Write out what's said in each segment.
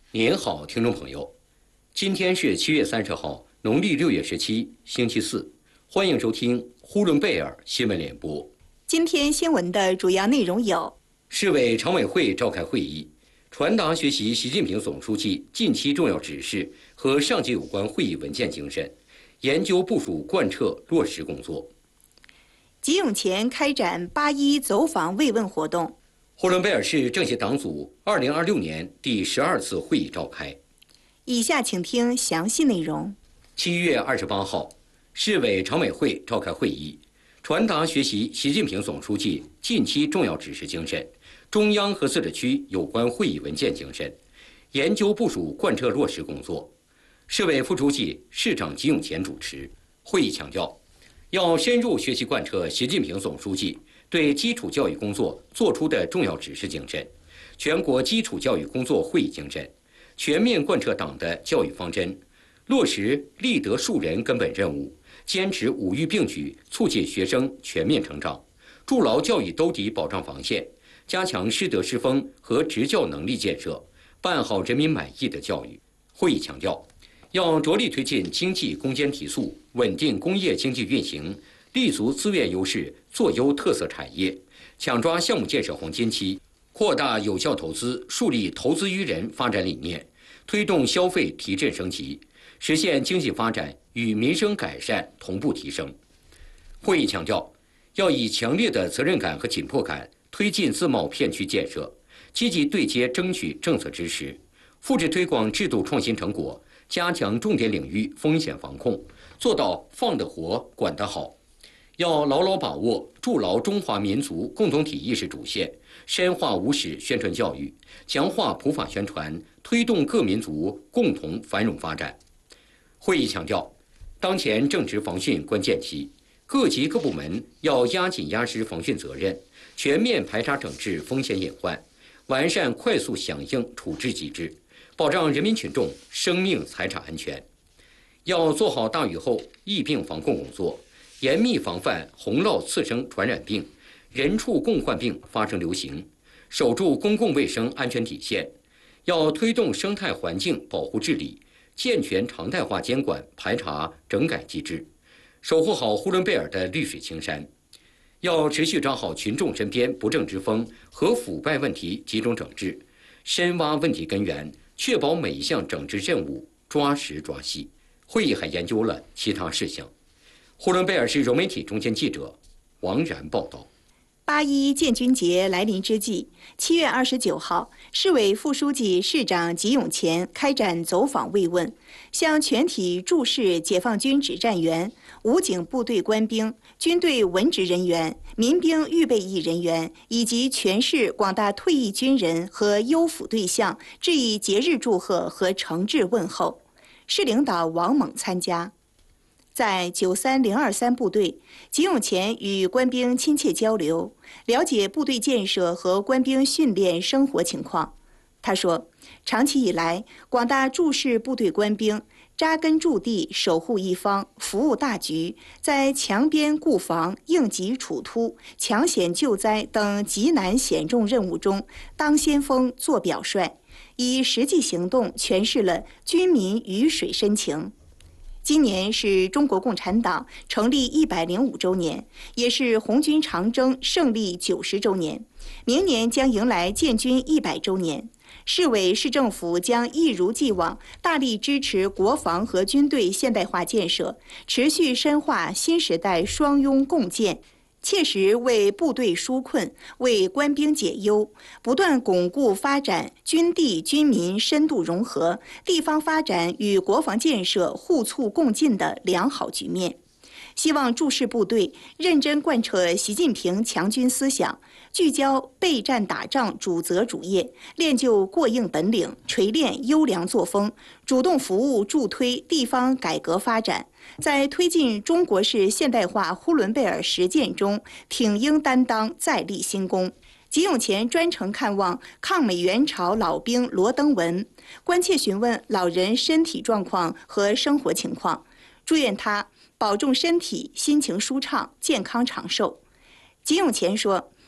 您好，听众朋友，今天是7月30号，农历6月17，星期四，欢迎收听呼伦贝尔新闻联播。 今天新闻的主要内容有： 市委常委会召开会议，传达学习习近平总书记近期重要指示和上级有关会议文件精神，研究部署贯彻落实工作。 吉永前开展8·1走访慰问活动。 呼伦贝尔市政协党组2026年第12次会议召开。 以下请听详细内容。 7月28号，市委常委会召开会议，传达学习习近平总书记近期重要指示精神、中央和自治区有关会议文件精神，研究部署贯彻落实工作。市委副书记、市长吉永前主持会议，强调要深入学习贯彻习近平总书记对基础教育工作作出的重要指示精神、全国基础教育工作会议精神，全面贯彻党的教育方针，落实立德树人根本任务，坚持五育并举，促进学生全面成长，筑牢教育兜底保障防线，加强师德师风和执教能力建设，办好人民满意的教育。会议强调，要着力推进经济攻坚提速，稳定工业经济运行，立足资源优势，做优特色产业，抢抓项目建设黄金期，扩大有效投资，树立投资于人发展理念，推动消费提振升级，实现经济发展与民生改善同步提升。会议强调，要以强烈的责任感和紧迫感推进自贸片区建设，积极对接争取政策支持，复制推广制度创新成果，加强重点领域风险防控，做到放得活、管得好。要牢牢把握筑牢中华民族共同体意识主线，深化无史宣传教育，强化普法宣传，推动各民族共同繁荣发展。会议强调，当前正值防汛关键期，各级各部门要压紧压实防汛责任，全面排查整治风险隐患，完善快速响应处置机制，保障人民群众生命财产安全。要做好大雨后疫病防控工作，严密防范洪涝次生传染病、人畜共患病发生流行，守住公共卫生安全底线。要推动生态环境保护治理，健全常态化监管排查整改机制，守护好呼伦贝尔的绿水青山。要持续抓好群众身边不正之风和腐败问题集中整治，深挖问题根源，确保每一项整治任务抓实抓细。会议还研究了其他事项。呼伦贝尔市融媒体中间记者王然报道。 8·1建军节来临之际，7月29号，市委副书记、市长吉永前开展走访慰问，向全体驻市解放军指战员、武警部队官兵、军队文职人员、民兵预备役人员以及全市广大退役军人和优抚对象致以节日祝贺和诚挚问候。市领导王猛参加。在93023部队，吉永前与官兵亲切交流，了解部队建设和官兵训练生活情况。他说，长期以来，广大驻市部队官兵扎根驻地，守护一方，服务大局，在强边固防、应急处突、抢险救灾等极难险重任务中当先锋、做表率，以实际行动诠释了军民鱼水深情。今年是中国共产党成立105周年，也是红军长征胜利90周年。明年将迎来建军100周年。市委市政府将一如既往大力支持国防和军队现代化建设，持续深化新时代双拥共建，切实为部队纾困、为官兵解忧，不断巩固发展军地军民深度融合、地方发展与国防建设互促共进的良好局面。希望驻市部队认真贯彻习近平强军思想，聚焦备战打仗主责主业，练就过硬本领，锤炼优良作风，主动服务助推地方改革发展，在推进中国式现代化呼伦贝尔实践中挺膺担当，再立新功。吉永前专程看望抗美援朝老兵罗登文，关切询问老人身体状况和生活情况，祝愿他保重身体，心情舒畅，健康长寿。吉永前说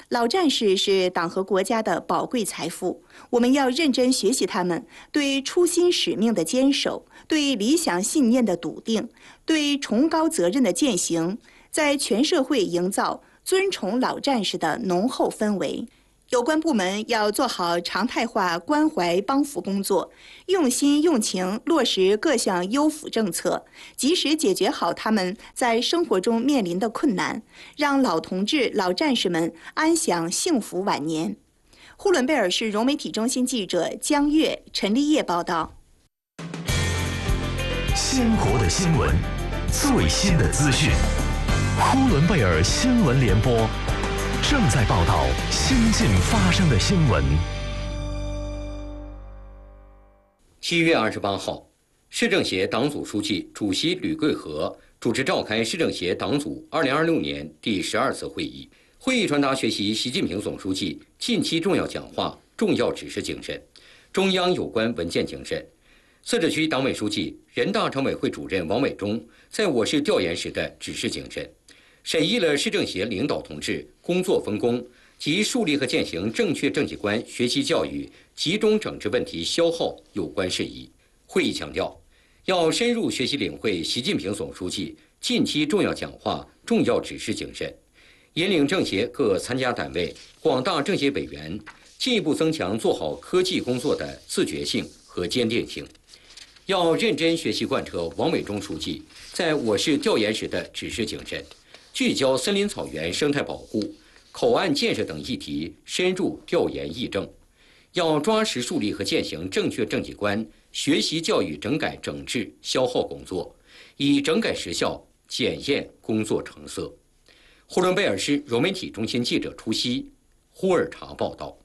老战士是党和国家的宝贵财富，我们要认真学习他们对初心使命的坚守，对理想信念的笃定，对崇高责任的践行，在全社会营造尊崇老战士的浓厚氛围。有关部门要做好常态化关怀帮扶工作，用心用情落实各项优抚政策，及时解决好他们在生活中面临的困难，让老同志、老战士们安享幸福晚年。呼伦贝尔市融媒体中心记者江月、陈立业报道。 鲜活的新闻，最新的资讯，呼伦贝尔新闻联播正在报道新近发生的新闻。 7月28号，市政协党组书记、主席吕桂和主持召开市政协党组2026年第12次会议。会议传达学习习近平总书记近期重要讲话、重要指示精神、中央有关文件精神。自治区党委书记、人大常委会主任王伟忠在我市调研时的指示精神，审议了市政协领导同志工作分工及树立和践行正确政绩观学习教育集中整治问题消耗有关事宜。会议强调，要深入学习领会习近平总书记近期重要讲话、重要指示精神，引领政协各参加单位、广大政协委员进一步增强做好科技工作的自觉性和坚定性。要认真学习贯彻王伟忠书记在我市调研时的指示精神，聚焦森林草原生态保护、口岸建设等议题，深入调研议政。要抓实树立和践行正确政绩观学习教育整改整治消耗工作，以整改实效检验工作成色。呼伦贝尔市融媒体中心记者出席。呼尔察报道。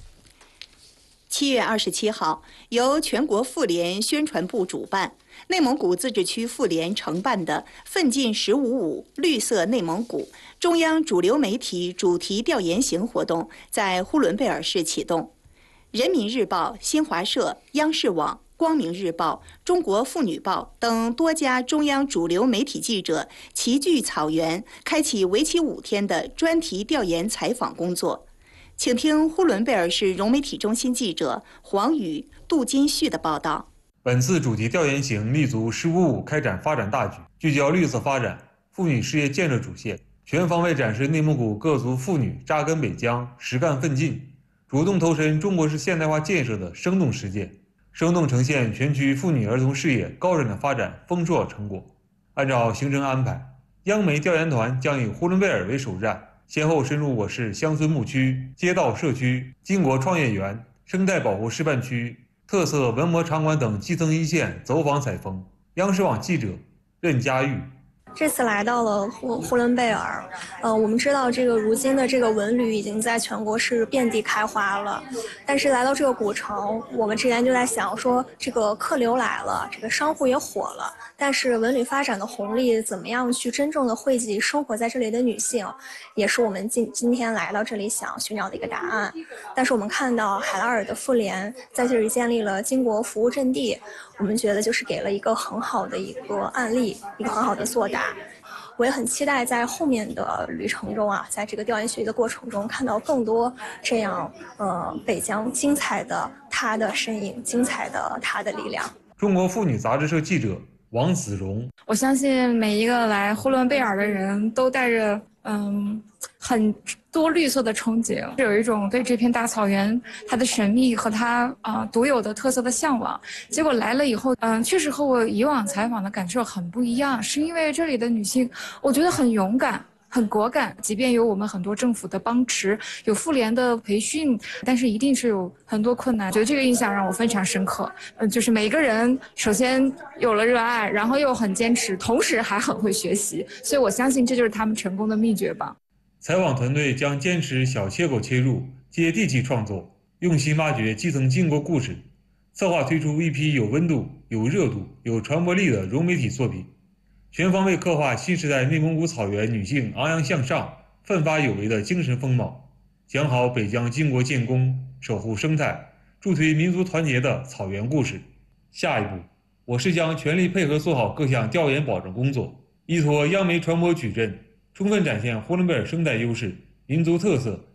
7月27号，由全国妇联宣传部主办，内蒙古自治区妇联承办的“奋进1055绿色内蒙古”中央主流媒体主题调研行活动在呼伦贝尔市启动。人民日报、新华社、央视网、光明日报、中国妇女报等多家中央主流媒体记者齐聚草原，开启为期5天的专题调研采访工作。请听呼伦贝尔市融媒体中心记者黄宇、杜金旭的报道。 本次主题调研行立足“1055”开展发展大局，聚焦绿色发展、妇女事业建设主线，全方位展示内蒙古各族妇女扎根北疆、实干奋进，主动投身中国式现代化建设的生动实践，生动呈现全区妇女儿童事业高质量发展丰硕成果。按照行程安排，央媒调研团将以呼伦贝尔为首站，先后深入我市乡村牧区、街道社区、金国创业园、生态保护示范区、特色文模场馆等基层一线走访采风。央视网记者任佳玉。 这次来到了呼伦贝尔，我们知道如今的这个文旅已经在全国是遍地开花了，但是来到这个古城，我们之前就在想说，这个客流来了，这个商户也火了，但是文旅发展的红利怎么样去真正的惠及生活在这里的女性，也是我们今天来到这里想寻找的一个答案。但是我们看到海拉尔的妇联在这里建立了金国服务阵地，我们觉得就是给了一个很好的一个案例，一个很好的作答。我也很期待在后面的旅程中在这个调研学习的过程中，看到更多这样北疆精彩的她的身影，精彩的她的力量。 中国妇女杂志社记者王子荣。 我相信每一个来呼伦贝尔的人都带着很多绿色的憧憬，有一种对这片大草原它的神秘和它独有的特色的向往。结果来了以后，确实和我以往采访的感受很不一样，是因为这里的女性，我觉得很勇敢。很果敢，即便有我们很多政府的帮持，有妇联的培训，但是一定是有很多困难。觉得这个印象让我非常深刻。就是每个人首先有了热爱，然后又很坚持，同时还很会学习，所以我相信这就是他们成功的秘诀吧。 采访团队将坚持小切口切入，接地气创作，用心挖掘基层经过故事，策划推出一批有温度、有热度、有传播力的融媒体作品。全方位刻画新时代内蒙古草原女性昂扬向上、奋发有为的精神风貌，讲好北疆经国建功、守护生态、助推民族团结的草原故事。下一步，我市将全力配合做好各项调研保证工作，依托央媒传播矩阵，充分展现呼伦贝尔生态优势、民族特色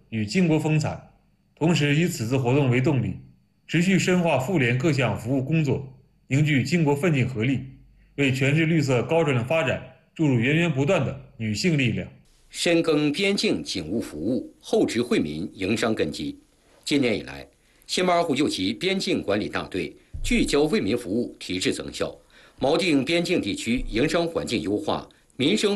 与晋国风采，同时以此次活动为动力，持续深化妇联各项服务工作，凝聚晋国奋进合力，为全市绿色高质量发展注入源源不断的女性力量。 深耕边境警务服务，厚植惠民营商根基。今年以来，新马尔虎右旗边境管理大队聚焦为民服务，提质增效，锚定边境地区营商环境优化、民生